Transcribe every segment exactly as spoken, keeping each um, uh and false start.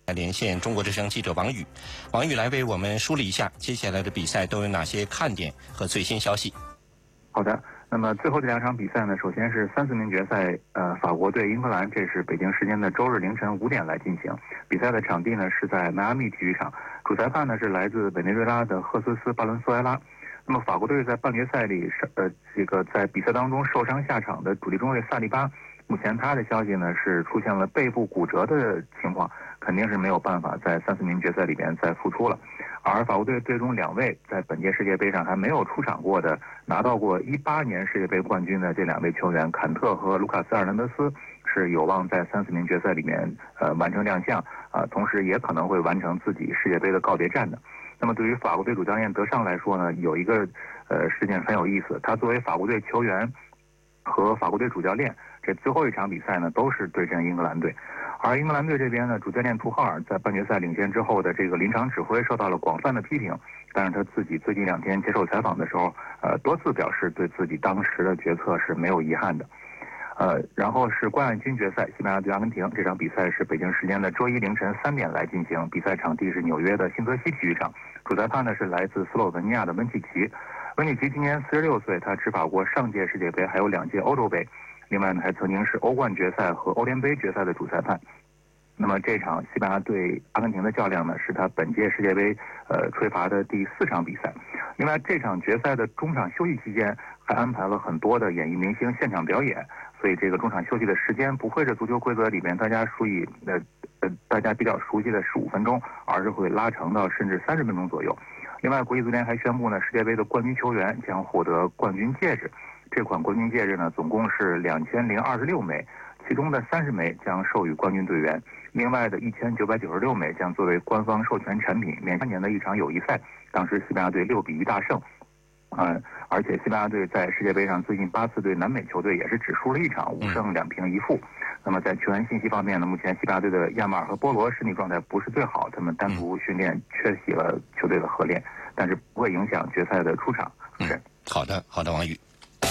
来连线中国之声记者王宇，王宇来为我们梳理一下接下来的比赛都有哪些看点和最新消息。 好的，那么最后这两场比赛呢，首先是三四名决赛，呃，法国对英格兰，这是北京时间的周日凌晨五点来进行。比赛的场地呢是在迈阿密体育场，主裁判呢是来自委内瑞拉的赫斯斯·巴伦苏埃拉。那么法国队在半决赛里，呃，这个在比赛当中受伤下场的主力中卫萨利巴，目前他的消息呢是出现了背部骨折的情况，肯定是没有办法在三四名决赛里边再复出了。而法国队最终两位在本届世界杯上还没有出场过的，拿到过一八年世界杯冠军的这两位球员坎特和卢卡斯·尔南德斯，是有望在三四名决赛里面呃完成亮相啊、呃，同时也可能会完成自己世界杯的告别战的。那么对于法国队主教练德尚来说呢，有一个呃事件很有意思，他作为法国队球员和法国队主教练，这最后一场比赛呢都是对阵英格兰队。而英格兰队这边呢，主教练图赫尔在半决赛领先之后的这个临场指挥受到了广泛的批评，但是他自己最近两天接受采访的时候，呃，多次表示对自己当时的决策是没有遗憾的。呃，然后是冠亚军决赛，西班牙对阿根廷，这场比赛是北京时间的周一凌晨三点来进行，比赛场地是纽约的新泽西体育场，主裁判呢是来自斯洛文尼亚的温契奇。温契奇今年四十六岁，他执法过上届世界杯，还有两届欧洲杯。另外呢，还曾经是欧冠决赛和欧联杯决赛的主裁判。那么这场西班牙对阿根廷的较量呢，是他本届世界杯呃吹罚的第四场比赛。另外，这场决赛的中场休息期间还安排了很多的演艺明星现场表演，所以这个中场休息的时间不会是足球规则里面大家属于呃呃大家比较熟悉的十五分钟，而是会拉长到甚至三十分钟左右。另外，国际足联还宣布呢，世界杯的冠军球员将获得冠军戒指。这款冠军戒指呢，总共是两千零二十六枚，其中的三十枚将授予冠军队员，另外的一千九百九十六枚将作为官方授权产品。免三年的一场友谊赛，当时西班牙队六比一大胜，嗯，而且西班牙队在世界杯上最近八次对南美球队也是只输了一场，五胜两平一负。那么在球员信息方面呢，目前西班牙队的亚马尔和波罗身体状态不是最好，他们单独训练缺席了球队的合练，但是不会影响决赛的出场。是、嗯、 好的，好的，王宇。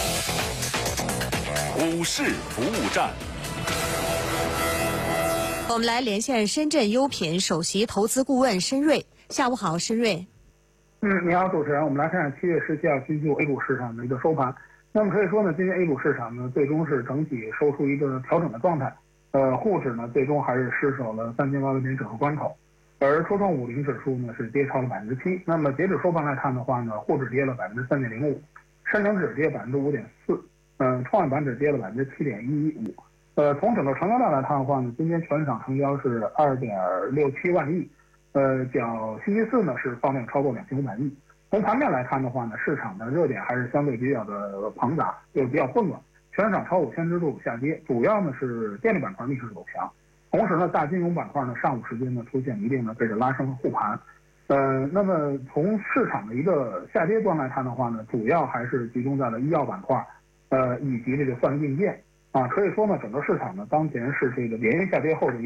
股市服务站， 我们来连线深圳优品首席投资顾问申瑞。下午好，申瑞。 嗯，你好，主持人。我们来看看七月十七号星期五 A 股市场的一个收盘。那么可以说呢，今天 A 股市场呢，最终是整体收出一个调整的状态。呃，沪指呢，最终还是失守了三千八百点整数关口，而科创五零指数呢是跌超了百分之七。那么截止收盘来看的话呢，沪指跌了百分之三点零五，深成指跌百分之五点四。嗯，创业板指跌了百分之七点一一五。呃，从整个成交量来看的话呢，今天全市场成交是二点六七万亿，呃，较星期四呢是放量超过两千五百亿。从盘面来看的话呢，市场的热点还是相对比较的庞杂，又比较混乱，全市场超五千指数下跌，主要呢是电力板块逆势走强，同时呢大金融板块呢上午时间呢出现一定的这个拉升和护盘。呃，那么从市场的一个下跌端来看的话呢，主要还是集中在了医药板块。呃，以及这个算力硬件啊，可以说呢，整个市场呢，当前是这个连续下跌后的。